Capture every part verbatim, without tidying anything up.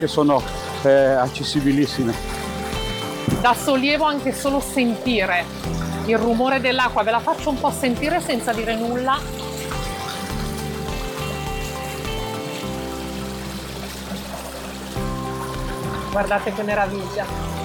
che sono eh, accessibilissime. Dà sollievo anche solo sentire il rumore dell'acqua, ve la faccio un po' sentire senza dire nulla. Guardate che meraviglia.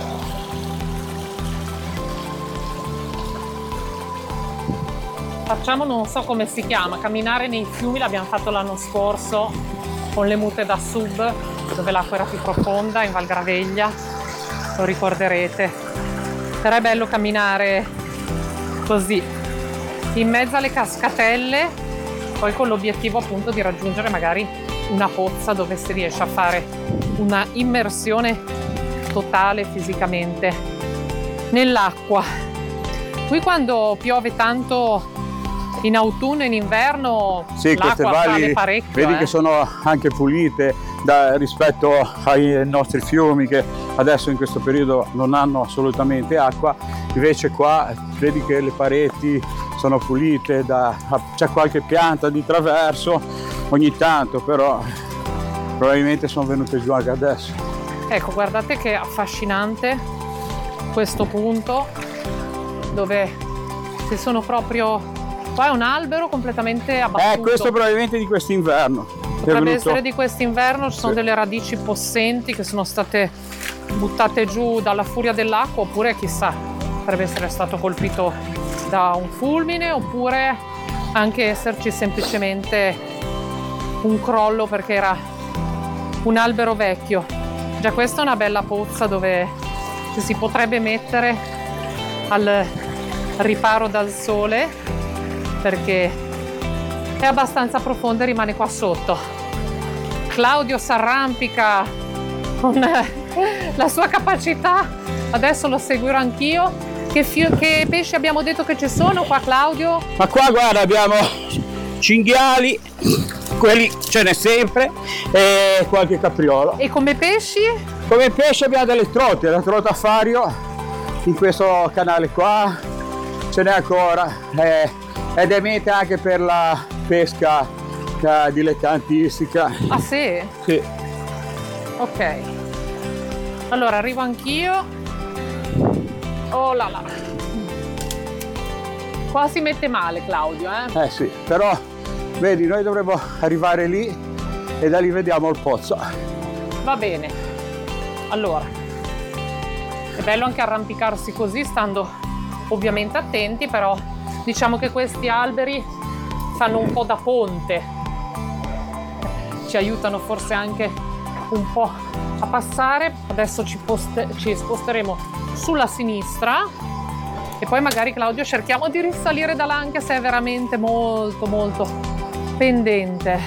Facciamo, non so come si chiama, camminare nei fiumi, l'abbiamo fatto l'anno scorso con le mute da sub, dove l'acqua era più profonda, in Val Graveglia, lo ricorderete. Però è bello camminare così, in mezzo alle cascatelle, poi con l'obiettivo appunto di raggiungere magari una pozza dove si riesce a fare una immersione totale fisicamente nell'acqua. Qui quando piove tanto in autunno e in inverno, sì, queste l'acqua valli sale parecchio. Vedi eh. che sono anche pulite da, rispetto ai nostri fiumi che adesso in questo periodo non hanno assolutamente acqua, invece qua vedi che le pareti sono pulite, da, c'è qualche pianta di traverso ogni tanto, però probabilmente sono venute giù anche adesso. Ecco, guardate che affascinante questo punto dove ci sono proprio... Qua è un albero completamente abbattuto. Eh, questo probabilmente di quest'inverno. Potrebbe venuto... essere di quest'inverno, ci sono sì. delle radici possenti che sono state buttate giù dalla furia dell'acqua, oppure chissà, potrebbe essere stato colpito da un fulmine, oppure anche esserci semplicemente un crollo perché era un albero vecchio. Già questa è una bella pozza dove ci si potrebbe mettere al riparo dal sole, perché è abbastanza profonda e rimane qua sotto. Claudio s'arrampica con la sua capacità, adesso lo seguirò anch'io. Che, fi- che pesci abbiamo detto che ci sono qua, Claudio? Ma qua guarda, abbiamo cinghiali, quelli ce n'è sempre, e qualche capriolo. E come pesci? Come pesce abbiamo delle trote, la trota fario in questo canale qua ce n'è ancora, eh, ed è meta anche per la pesca eh, dilettantistica. Ah sì? Sì. Ok. Allora arrivo anch'io. Oh là là. Qua si mette male Claudio, eh? Eh sì, però vedi, noi dovremmo arrivare lì e da lì vediamo il pozzo. Va bene. Allora, è bello anche arrampicarsi così, stando ovviamente attenti, però diciamo che questi alberi fanno un po' da ponte, ci aiutano forse anche un po' a passare. Adesso ci, poste- ci sposteremo sulla sinistra e poi magari, Claudio, cerchiamo di risalire da là, anche se è veramente molto molto pendente.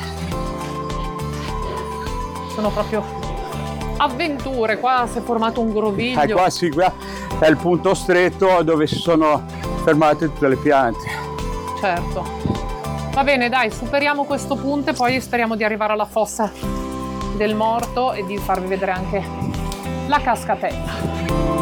Sono proprio avventure, qua si è formato un groviglio. Eh, qua sì, qua è il punto stretto dove si sono fermate tutte le piante. Certo. Va bene, dai, superiamo questo punto e poi speriamo di arrivare alla fossa del morto e di farvi vedere anche la cascatella.